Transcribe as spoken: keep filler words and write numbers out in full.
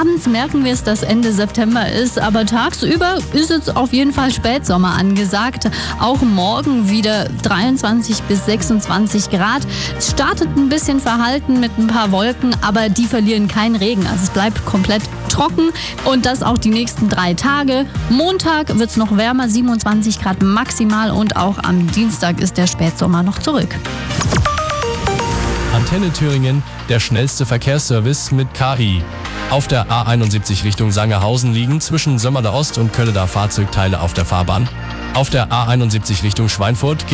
abends merken wir es, dass Ende September ist, aber tagsüber ist jetzt auf jeden Fall Spätsommer angesagt. Auch morgen wieder dreiundzwanzig bis sechsundzwanzig Grad. Es startet ein bisschen verhalten mit ein paar Wolken, aber die verlieren keinen Regen. Also es bleibt komplett trocken und das auch die nächsten drei Tage. Montag wird es noch wärmer, siebenundzwanzig Grad maximal und auch am Dienstag ist der Spätsommer noch zurück. Antenne Thüringen, der schnellste Verkehrsservice mit K I. Auf der A einundsiebzig Richtung Sangerhausen liegen zwischen Sömmerda Ost und Kölleter Fahrzeugteile auf der Fahrbahn. Auf der A einundsiebzig Richtung Schweinfurt